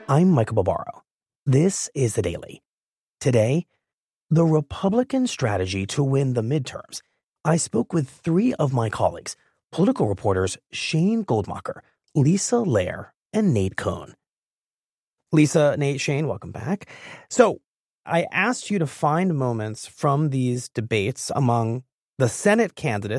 I'm Michael Barbaro. This is The Daily. Today, the Republican strategy to win the midterms. I spoke with three of my colleagues, political reporters Shane Goldmacher, Lisa Lair, and Nate Cohn. Lisa, Nate, Shane, welcome back. So I asked you to find moments from these debates among the Senate candidates